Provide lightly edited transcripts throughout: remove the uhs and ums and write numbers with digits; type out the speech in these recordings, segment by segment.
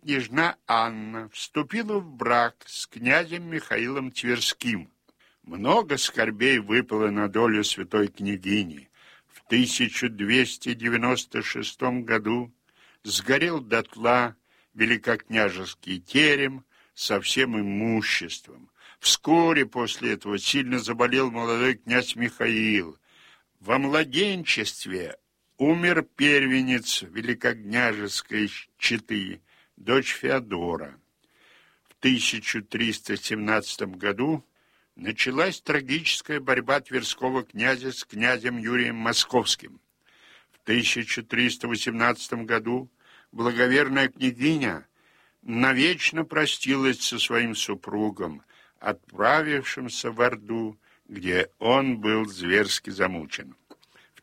княжна Анна вступила в брак с князем Михаилом Тверским. Много скорбей выпало на долю святой княгини. В 1296 году сгорел дотла великокняжеский терем со всем имуществом. Вскоре после этого сильно заболел молодой князь Михаил. Во младенчестве умер первенец великокняжеской четы, дочь Феодора. В 1317 году началась трагическая борьба Тверского князя с князем Юрием Московским. В 1318 году благоверная княгиня навечно простилась со своим супругом, отправившимся в Орду, где он был зверски замучен. В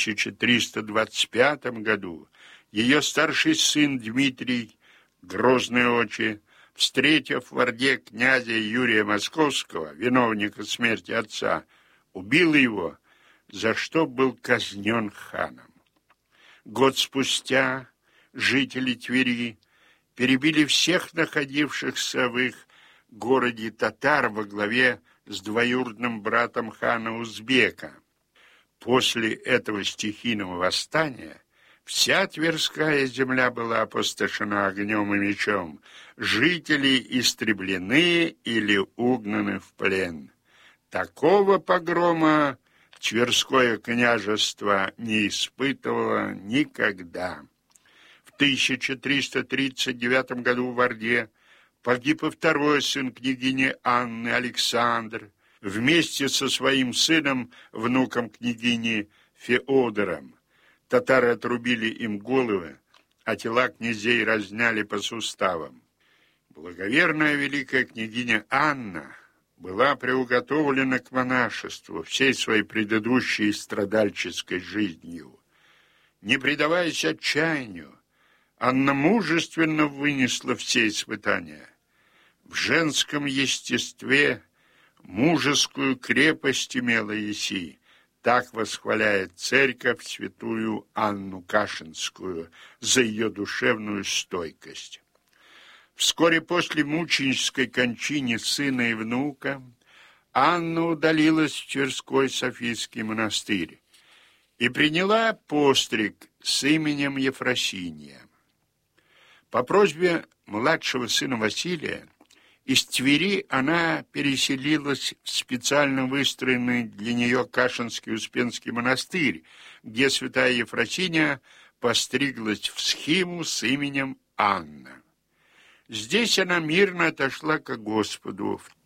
1325 году ее старший сын Дмитрий, грозные очи, встретив в Орде князя Юрия Московского, виновника смерти отца, убил его, за что был казнен ханом. Год спустя жители Твери перебили всех находившихся в их городе татар во главе с двоюродным братом хана Узбека. После этого стихийного восстания вся Тверская земля была опустошена огнем и мечом, жители истреблены или угнаны в плен. Такого погрома Тверское княжество не испытывало никогда. В 1339 году в Орде погиб и второй сын княгини Анны, Александр, вместе со своим сыном, внуком княгини Феодором. Татары отрубили им головы, а тела князей разняли по суставам. Благоверная великая княгиня Анна была приуготовлена к монашеству всей своей предыдущей страдальческой жизнью. Не предаваясь отчаянию, Анна мужественно вынесла все испытания. В женском естестве мужескую крепость имела еси. Так восхваляет церковь святую Анну Кашинскую за ее душевную стойкость. Вскоре после мученической кончины сына и внука Анна удалилась в Тверской Софийский монастырь и приняла постриг с именем Ефросинья. По просьбе младшего сына Василия из Твери она переселилась в специально выстроенный для нее Кашинский Успенский монастырь, где святая Ефросинья постриглась в схиму с именем Анна. Здесь она мирно отошла ко Господу в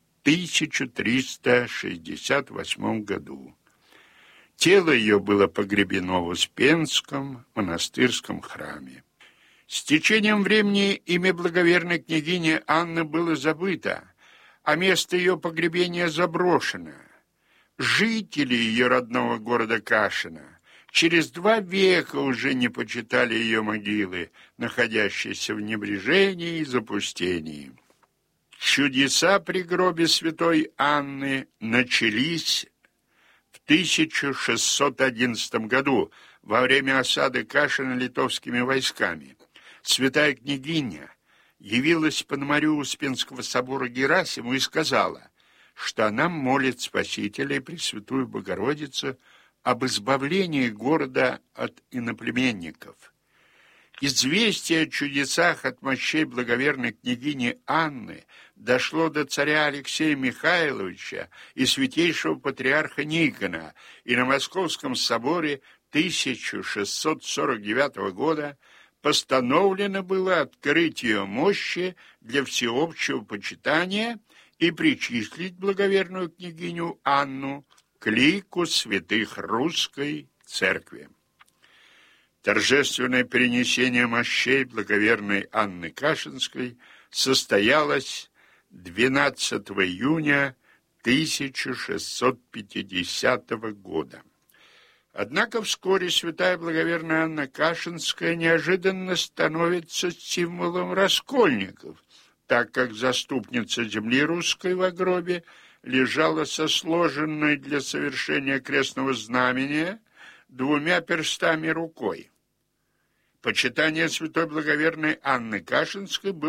1368 году. Тело ее было погребено в Успенском монастырском храме. С течением времени имя благоверной княгини Анны было забыто, а место ее погребения заброшено. Жители ее родного города Кашина через 2 века уже не почитали ее могилы, находящиеся в небрежении и запустении. Чудеса при гробе святой Анны начались в 1611 году во время осады Кашина литовскими войсками. Святая княгиня явилась пономарю Успенского собора Герасиму и сказала, что она молит Спасителя и Пресвятую Богородицу об избавлении города от иноплеменников. Известие о чудесах от мощей благоверной княгини Анны дошло до царя Алексея Михайловича и святейшего патриарха Никона, и на Московском соборе 1649 года постановлено было открыть ее мощи для всеобщего почитания и причислить благоверную княгиню Анну к лику святых русской церкви. Торжественное перенесение мощей благоверной Анны Кашинской состоялось 12 июня 1650 года. Однако вскоре святая благоверная Анна Кашинская неожиданно становится символом раскольников, так как заступница земли русской в гробе лежала со сложенной для совершения крестного знамения 2 перстами рукой. Почитание святой благоверной Анны Кашинской было